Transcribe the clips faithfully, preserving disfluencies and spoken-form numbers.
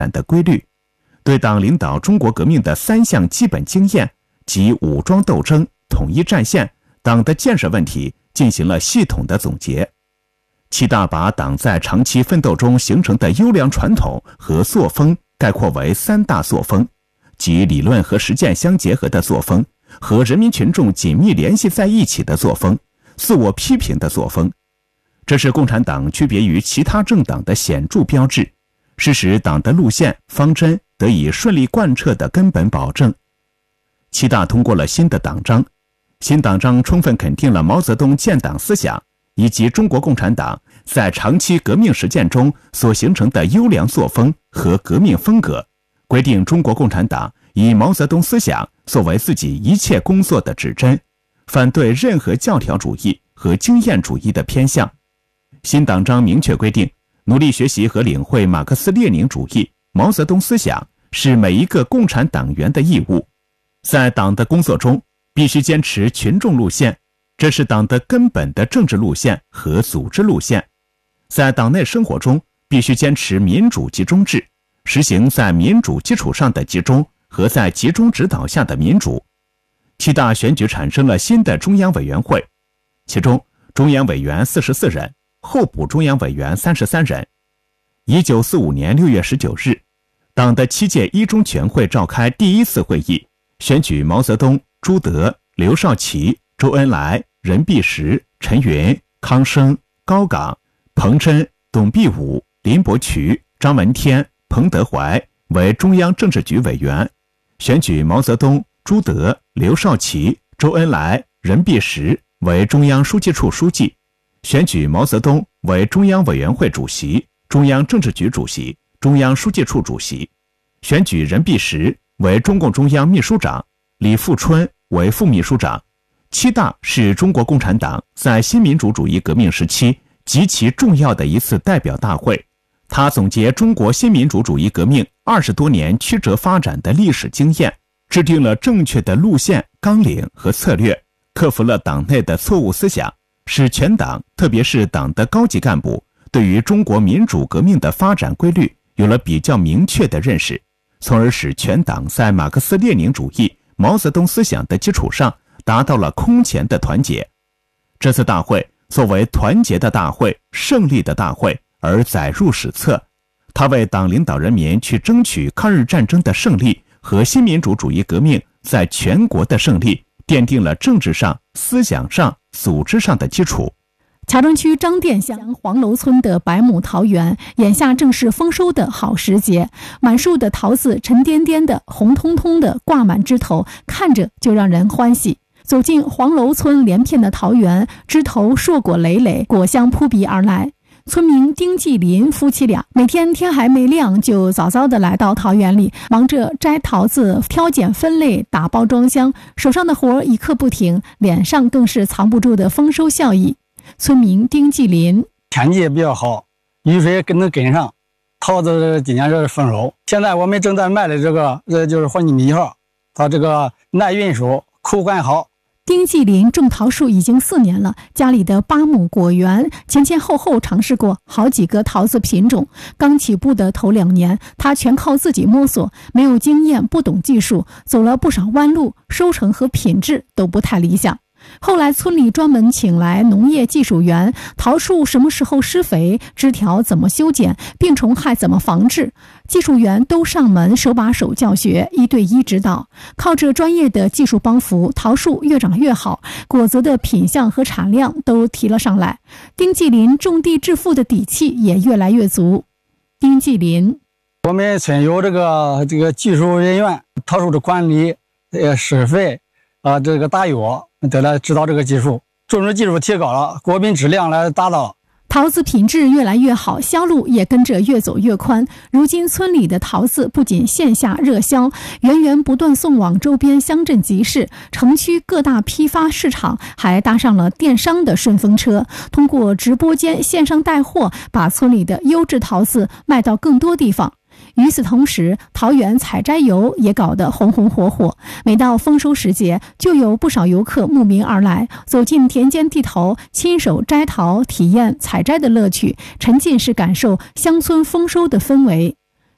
展的规律，对党领导中国革命的三项基本经验及武装斗争、统一战线、党的建设问题进行了系统的总结。七大把党在长期奋斗中形成的优良传统和作风概括为三大作风，即理论和实践相结合的作风，和人民群众紧密联系在一起的作风，自我批评的作风。这是共产党区别于其他政党的显著标志，是使党的路线方针得以顺利贯彻的根本保证。七大通过了新的党章，新党章充分肯定了毛泽东建党思想以及中国共产党在长期革命实践中所形成的优良作风和革命风格，规定中国共产党以毛泽东思想作为自己一切工作的指针，反对任何教条主义和经验主义的偏向。新党章明确规定，努力学习和领会马克思列宁主义、毛泽东思想是每一个共产党员的义务。在党的工作中，必须坚持群众路线，这是党的根本的政治路线和组织路线。在党内生活中，必须坚持民主集中制，实行在民主基础上的集中和在集中指导下的民主。七大选举产生了新的中央委员会，其中中央委员四十四人，候补中央委员三十三人。一九四五年六月十九日，党的七届一中全会召开第一次会议，选举毛泽东、朱德、刘少奇、周恩来、任弼时、陈云、康生、高岗、彭真、董必武、林伯渠、张闻天、彭德怀为中央政治局委员，选举毛泽东、朱德、刘少奇、周恩来、任弼时为中央书记处书记，选举毛泽东为中央委员会主席、中央政治局主席、中央书记处主席，选举任弼时为中共中央秘书长，李富春为副秘书长。七大是中国共产党在新民主主义革命时期极其重要的一次代表大会，它总结中国新民主主义革命二十多年曲折发展的历史经验，制定了正确的路线、纲领和策略，克服了党内的错误思想，使全党特别是党的高级干部对于中国民主革命的发展规律有了比较明确的认识，从而使全党在马克思列宁主义、毛泽东思想的基础上达到了空前的团结。这次大会作为团结的大会、胜利的大会而载入史册，它为党领导人民去争取抗日战争的胜利和新民主主义革命在全国的胜利奠定了政治上、思想上、组织上的基础。 乔庄区张店乡黄楼村的百亩桃园，眼下正是丰收的好时节，满树的桃子沉甸甸的、红彤彤的挂满枝头，看着就让人欢喜。走进黄楼村连片的桃园，枝头硕果累累，果香扑鼻而来。村民丁继林夫妻俩每天天还没亮就早早的来到桃园里，忙着摘桃子、挑拣分类、打包装箱，手上的活一刻不停，脸上更是藏不住的丰收笑意。村民丁继林： 天气也比较好，雨水跟能跟上，桃子今年这是丰收。现在我们正在卖的这个这就是黄金米号，它这个耐运输，口感好。 丁继林种桃树已经四年了，家里的八亩果园前前后后尝试过好几个桃子品种。刚起步的头两年，他全靠自己摸索，没有经验，不懂技术，走了不少弯路，收成和品质都不太理想。后来村里专门请来农业技术员，桃树什么时候施肥，枝条怎么修剪，病虫害怎么防治，技术员都上门手把手教学，一对一指导。靠着专业的技术帮扶，桃树越长越好，果子的品相和产量都提了上来。丁继林种地致富的底气也越来越足。丁继林： 我们村有这个这个技术人员，桃树的管理、呃施肥啊、呃，这个打药，得来指导这个技术，种植技术提高了，果品质量来达到。 桃子品质越来越好，销路也跟着越走越宽。如今村里的桃子不仅线下热销，源源不断送往周边乡镇集市、城区各大批发市场，还搭上了电商的顺风车，通过直播间线上带货，把村里的优质桃子卖到更多地方。与此同时，桃园采摘游也搞得红红火火，每到丰收时节，就有不少游客慕名而来，走进田间地头，亲手摘桃，体验采摘的乐趣，沉浸式感受乡村丰收的氛围。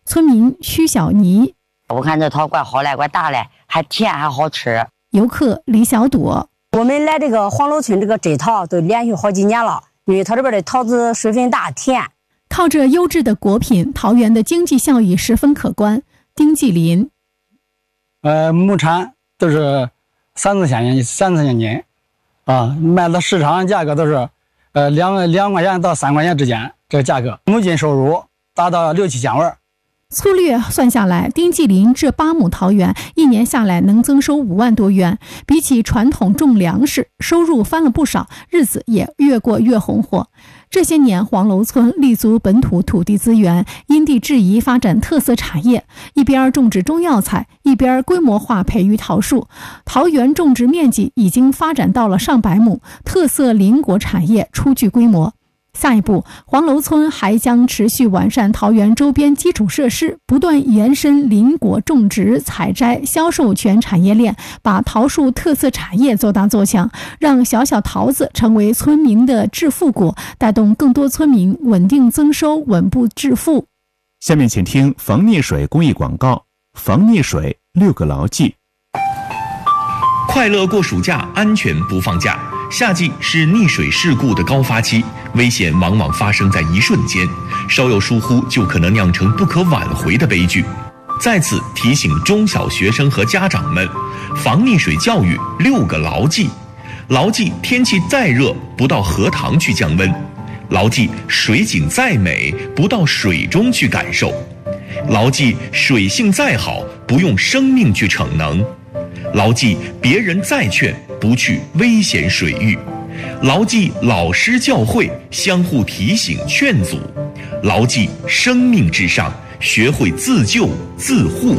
村民徐小妮。 我看这桃怪好嘞，怪大嘞，还甜还好吃。 游客李小朵， 我们来这个黄楼村这个摘桃都连续好几年了，因为它这边的桃子水分大，甜。 靠着优质的果品，桃园的经济效益十分可观。丁继林， 呃，亩产都是三四千元，三四千斤，啊，卖的市场价格都是，呃，两两块钱到三块钱之间，这个价格，亩斤收入达到六七千万。 粗略算下来，丁继林这八亩桃园一年下来能增收五万多元，比起传统种粮食，收入翻了不少，日子也越过越红火。这些年，黄楼村立足本土土地资源，因地制宜发展特色产业，一边种植中药材，一边规模化培育桃树。桃园种植面积已经发展到了上百亩，特色林果产业初具规模。下一步，黄楼村还将持续完善桃园周边基础设施，不断延伸林果种植、采摘、销售全产业链，把桃树特色产业做大做强，让小小桃子成为村民的致富果，带动更多村民稳定增收、稳步致富。 下面请听防溺水公益广告：防溺水六个牢记。 快乐过暑假，安全不放假。夏季是溺水事故的高发期，危险往往发生在一瞬间，稍有疏忽就可能酿成不可挽回的悲剧。在此提醒中小学生和家长们，防溺水教育六个牢记：牢记天气再热，不到荷塘去降温；牢记水景再美，不到水中去感受；牢记水性再好，不用生命去逞能；牢记别人再劝，不去危险水域；牢记老师教诲，相互提醒劝阻；牢记生命至上，学会自救自护。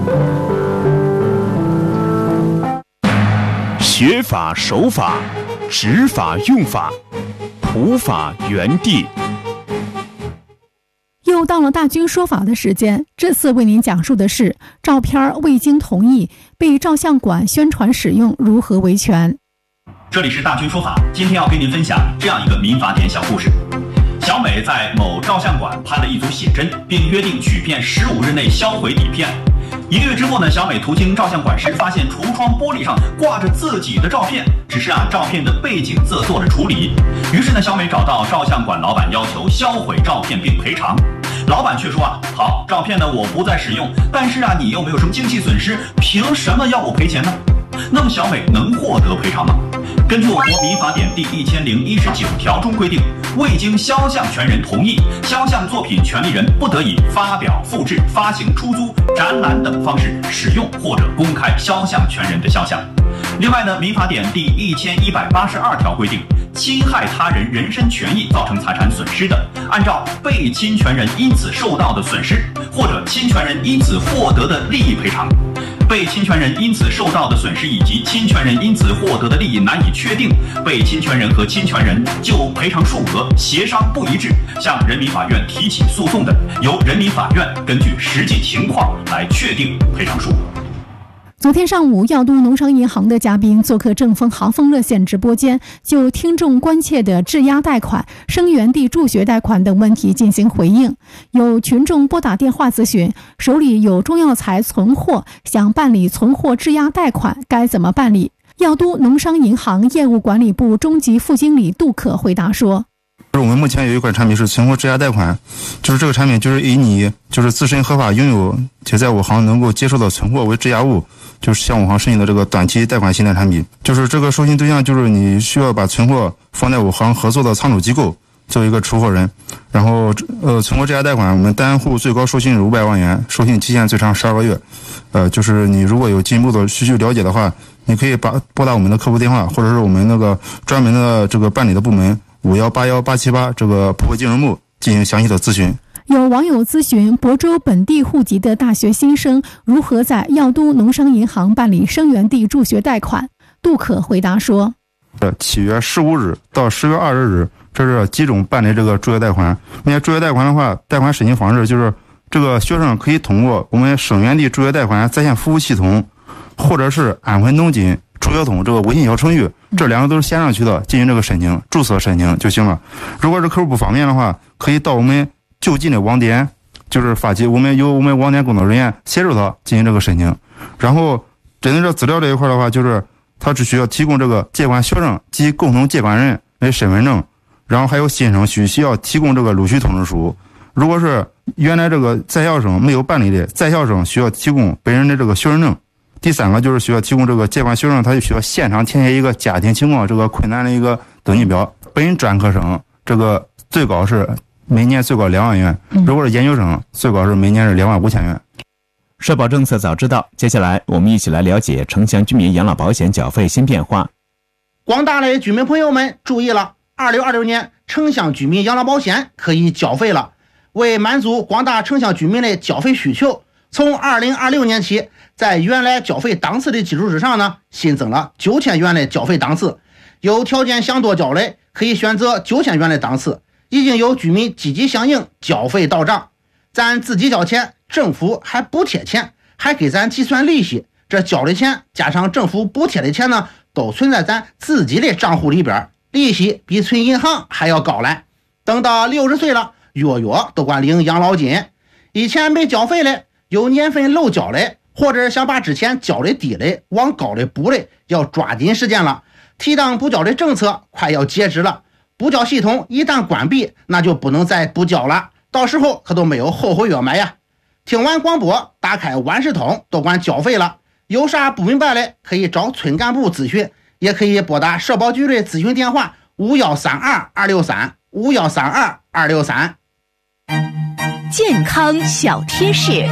学法守法，执法用法，普法原地。 又到了大军说法的时间，这次为您讲述的是照片未经同意被照相馆宣传使用如何维权。 这里是大军说法，今天要跟您分享这样一个民法典小故事。小美在某照相馆拍了一组写真，并约定取片十五日内销毁底片。一个月之后呢，小美途经照相馆时，发现橱窗玻璃上挂着自己的照片，只是啊，照片的背景色做了处理。于是呢，小美找到照相馆老板要求销毁照片并赔偿。老板却说啊，好，照片呢我不再使用，但是啊，你又没有什么经济损失，凭什么要我赔钱呢？那么小美能获得赔偿吗？根据我国民法典第一千零一十九条中规定，未经肖像权人同意，肖像作品权利人不得以发表、复制、发行、出租、展览等方式使用或者公开肖像权人的肖像。另外呢，民法典第一千一百八十二条规定，侵害他人人身权益造成财产损失的，按照被侵权人因此受到的损失或者侵权人因此获得的利益赔偿。被侵权人因此受到的损失以及侵权人因此获得的利益难以确定，被侵权人和侵权人就赔偿数额协商不一致，向人民法院提起诉讼的，由人民法院根据实际情况来确定赔偿数额。 昨天上午，药都农商银行的嘉宾做客正丰行风热线直播间，就听众关切的质押贷款、生源地助学贷款等问题进行回应。有群众拨打电话咨询，手里有中药材存货，想办理存货质押贷款，该怎么办理？药都农商银行业务管理部中级副经理杜可回答说， 我们目前有一款产品是存货质押贷款，就是这个产品就是以你就是自身合法拥有且在我行能够接受的存货为质押物，就是向我行申请的这个短期贷款信贷产品。就是这个授信对象就是你需要把存货放在我行合作的仓储机构作为一个出货人，然后呃存货质押贷款我们单户最高授信是五百万元，授信期限最长十二个月。呃就是你如果有进一步的需求了解的话，你可以把拨打我们的客服电话，或者是我们那个专门的这个办理的部门五幺八幺八七八这个普惠金融部进行详细的咨询。 有网友咨询亳州本地户籍的大学新生如何在药都农商银行办理生源地助学贷款，杜可回答说， 七月十五日到十月二十日，这是几种办理这个助学贷款。那助学贷款的话，贷款申请方式就是这个学生可以通过我们生源地助学贷款在线服务系统，或者是安徽农金助学通这个微信小程序，这两个都是线上渠道进行这个申请，注册申请就行了。如果是客户不方便的话，可以到我们就近的网点就是发起我们由我们网点工作人员协助他进行这个申请。然后针对这资料这一块的话，就是他只需要提供这个接管学生及共同接管人的身份证，然后还有新生需需要提供这个录取通知书。如果是原来这个在校生没有办理的，在校生需要提供本人的这个学生证。第三个就是需要提供这个接管学生，他就需要现场填写一个家庭情况这个困难的一个登记表。本专科生这个最高是每年最高两万元，如果是研究生最高是每年是两万五千元。 社保政策早知道，接下来我们一起来了解城乡居民养老保险缴费新变化。 广大的居民朋友们注意了，二零二六年城乡居民养老保险可以缴费了。为满足广大城乡居民的缴费需求，从二零二六年起，在原来缴费档次的基础之上呢，新增了九千元的缴费档次。有条件想多缴的，可以选择九千元的档次。已经有居民积极响应，缴费到账。咱自己交钱，政府还补贴钱，还给咱计算利息。这交的钱加上政府补贴的钱呢，都存在咱自己的账户里边，利息比存银行还要高嘞。等到六十岁了，月月都管领养老金。以前没缴费的，有年份漏缴的，或者想把之前缴的低的往高的补的，要抓紧时间了。提档补缴的政策快要截止了，补缴系统一旦关闭，那就不能再补缴了，到时候可都没有后悔药买呀。听完广播，打开万事通都管缴费了，有啥不明白的可以找村干部咨询，也可以拨打社保局的咨询电话五一三二二六三五一三二二六三。 健康小贴士。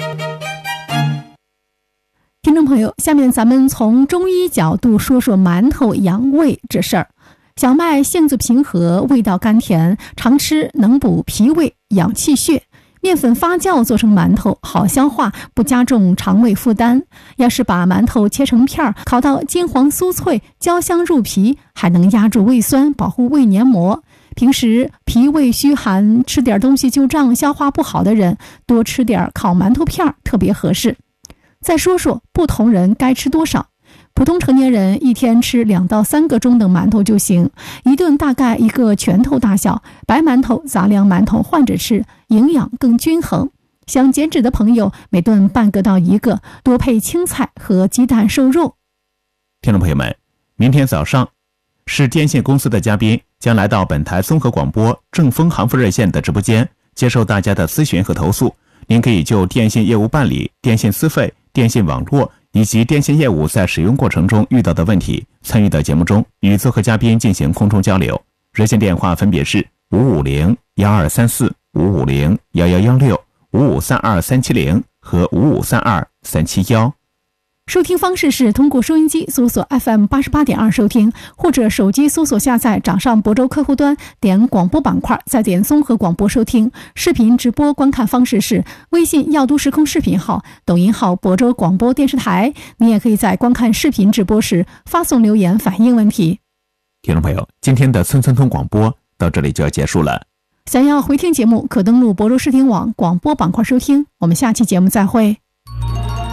听众朋友，下面咱们从中医角度说说馒头养胃这事儿。小麦性子平和，味道甘甜，常吃能补脾胃、养气血。面粉发酵做成馒头，好消化，不加重肠胃负担。要是把馒头切成片儿，烤到金黄酥脆，焦香入脾，还能压住胃酸，保护胃黏膜。平时脾胃虚寒，吃点东西就胀，消化不好的人，多吃点烤馒头片儿特别合适。再说说不同人该吃多少。普通成年人一天吃两到三个中等馒头就行，一顿大概一个拳头大小，白馒头、杂粮馒头换着吃，营养更均衡。想减脂的朋友，每顿半个到一个，多配青菜和鸡蛋瘦肉。 听众朋友们，明天早上，市电信公司的嘉宾将来到本台综合广播正风行富热线的直播间，接受大家的咨询和投诉。您可以就电信业务办理、电信资费、电信网络以及电信业务在使用过程中遇到的问题，参与到节目中，与做客嘉宾进行空中交流。热线电话分别是五五零幺二三四、五五零幺幺幺六、五五三二三七零和五五三二三七幺。 收听方式是通过收音机搜索 F M 八十八点二 收听，或者手机搜索下载掌上亳州客户端，点广播板块，再点综合广播收听。视频直播观看方式是微信耀都时空视频号、抖音号亳州广播电视台。你也可以在观看视频直播时发送留言反映问题。 听众朋友，今天的村村通广播到这里就要结束了。 想要回听节目，可登录亳州视听网广播板块收听。我们下期节目再会。